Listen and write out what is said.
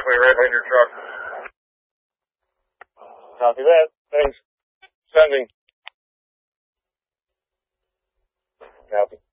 halfway right behind your truck. Copy that. Thanks. Sending. Copy.